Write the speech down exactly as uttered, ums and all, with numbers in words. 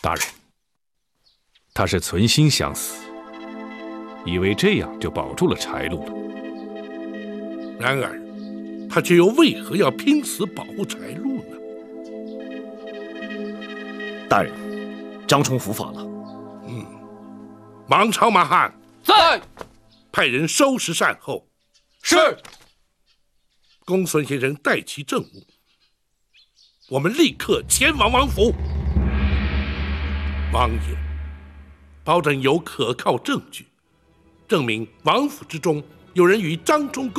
大人，他是存心想死，以为这样就保住了柴禄了。 然而，他却又为何要拼死保护柴禄呢？ 大人，张冲伏法了。 嗯，王朝马汉在， 派人收拾善后。 是。 公孙先生带齐政务，我们立刻前往王府。王爷，保证有可靠证据，证明王府之中有人与张忠